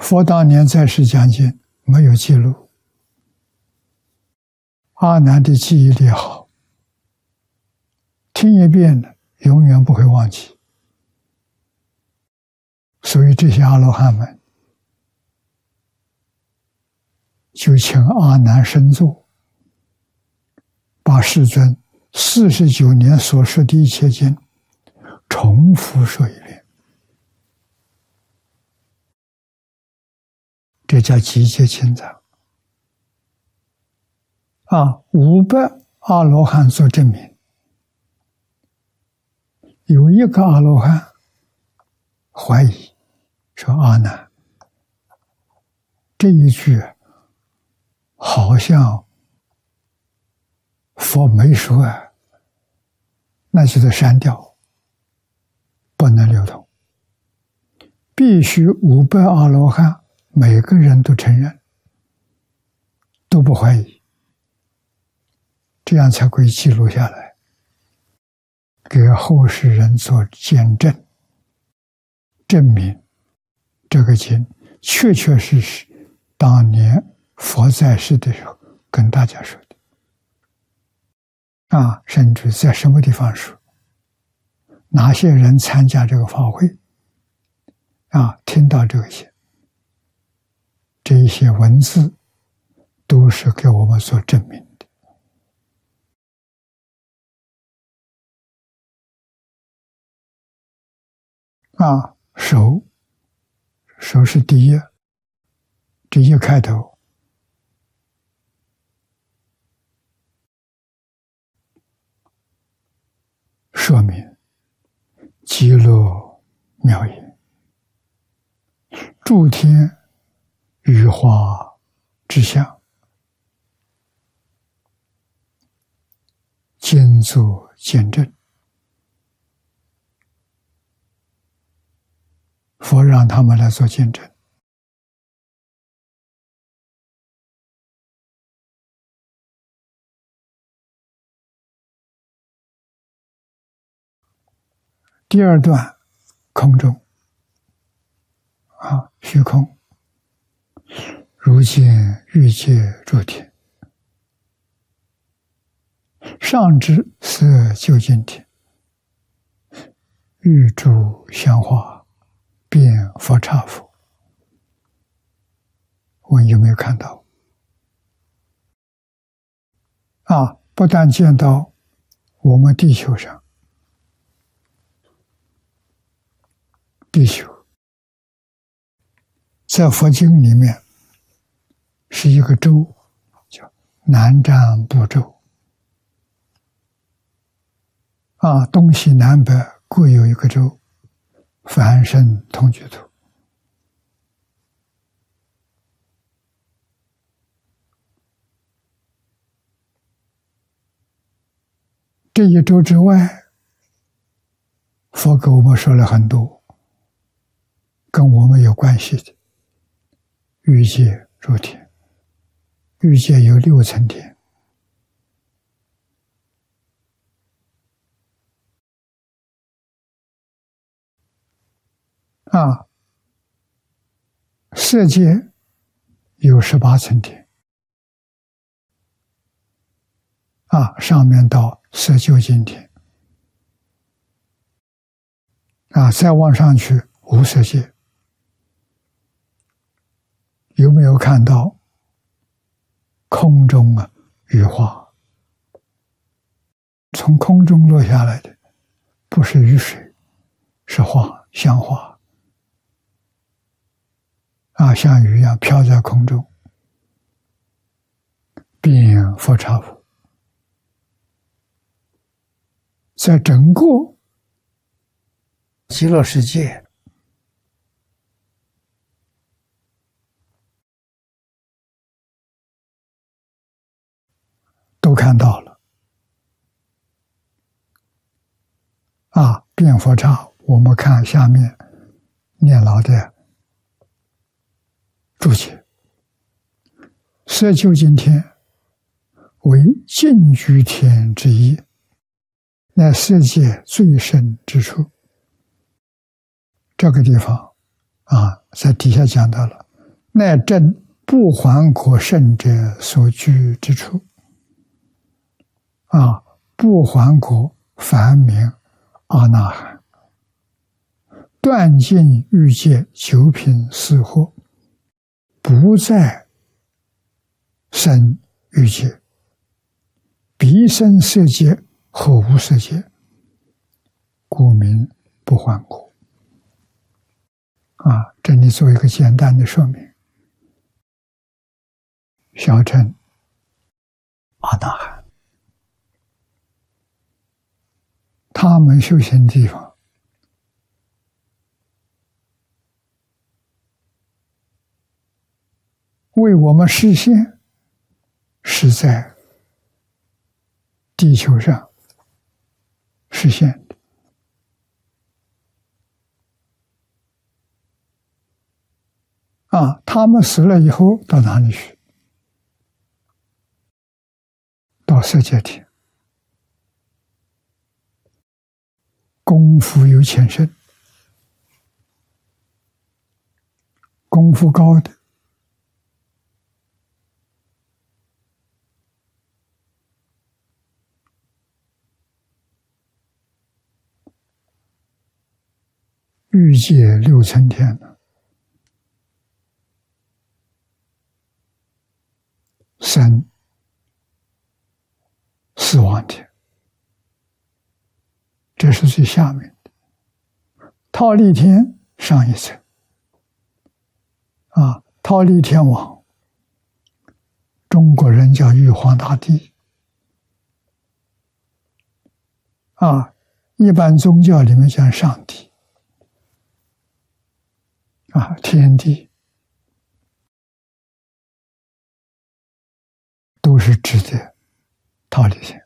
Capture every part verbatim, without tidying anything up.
佛当年在世讲经，没有记录。阿难的记忆力好，听一遍了，永远不会忘记。所以这些阿罗汉们就请阿难深坐，把世尊四十九年所说的一切经重复说一遍，这叫集结清藏。啊，五百阿罗汉做证明，有一个阿罗汉怀疑说：“阿难，这一句好像佛没说啊，那就得删掉，不能流通。必须五百阿罗汉每个人都承认，都不怀疑。”这样才可以记录下来，给后世人做见证，证明这个经确确实实当年佛在世的时候跟大家说的。啊，甚至在什么地方说，哪些人参加这个法会，啊，听到这些，这一些文字都是给我们做证明的。啊，手，手是第一，这一开头，说明极乐妙音，诸天羽化之相，兼作见证。佛让他们来做见证。第二段，空中，啊，虚空，如见欲界诸天，上至色究竟天，欲诸香花，遍佛刹佛。问有没有看到？啊，不但见到我们地球上，地球在佛经里面是一个洲，叫南瞻部洲。啊，东西南北各有一个洲，凡圣同居土。这一洲之外，佛给我们说了很多跟我们有关系的欲界诸天。欲界有六层天，啊，色界有十八层天，啊，上面到色究竟天，啊，再往上去无色界。有没有看到空中啊雨花？从空中落下来的，不是雨水，是花，香花。啊，像雨一样飘在空中，遍佛刹佛。在整个极乐世界，都看到了。啊，遍佛刹，我们看下面念老的注解：色究竟天为净居天之一，乃世界最深之处。这个地方啊，在底下讲到了， 乃证不还果圣者所居之处。啊，不还果梵名阿那含，断尽欲界九品四惑，不再生欲界，彼生色界，后无色界，故名不还果。啊，这里做一个简单的说明。小乘阿那含，他们修行地方为我们实现，是在地球上实现的。啊，他们死了以后到哪里去？到色界天。功夫有浅深，功夫高的欲界六层天呢，生死亡天，这是最下面的。忉利天上一层，啊，忉利天王，中国人叫玉皇大帝，啊，一般宗教里面讲上帝，啊，天地，都是指的忉利天。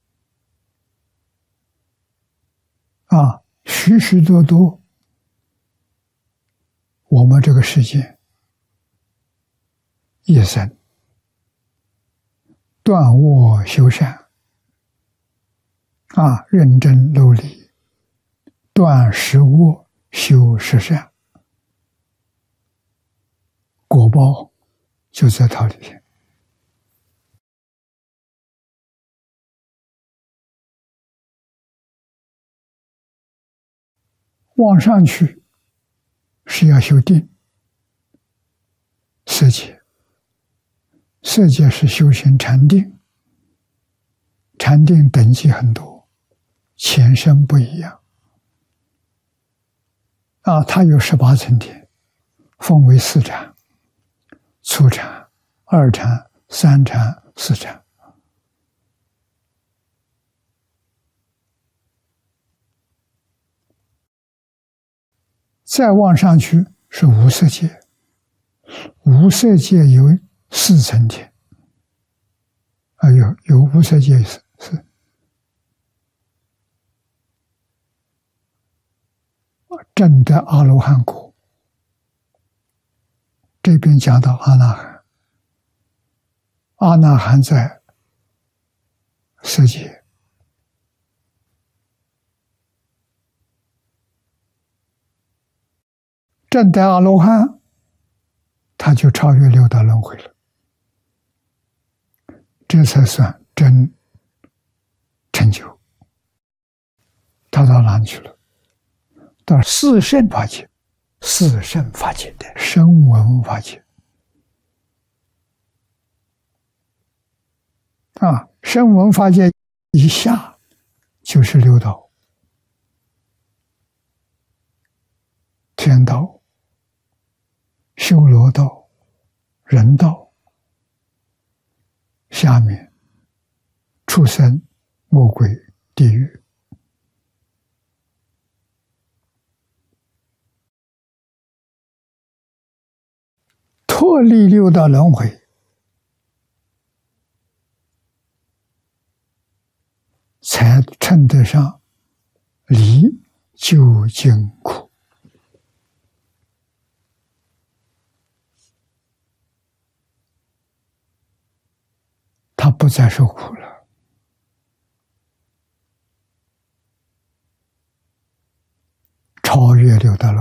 啊，许许多多，我们这个世界一生断恶修善，啊，认真努力，断十恶修十善，果报就在忉利天。往上去是要修定，色界，色界是修行禅定，禅定等级很多，前身不一样。啊，它有十八层天，分为四禅：初禅、二禅、三禅、四禅。再往上去是无色界，无色界有四层天，啊，有有无色界是是证得阿罗汉果。这边讲到阿那含，阿那含在色界，证得阿罗汉，他就超越六道轮回了，这才算真成就。他到哪里去了？到四圣法界，四圣法界的声闻法界。啊，声闻法界以下就是六道：天道、修罗道、人道，下面畜生、魔鬼、地狱。脱离六道轮回，才称得上离究竟苦。他不再受苦了。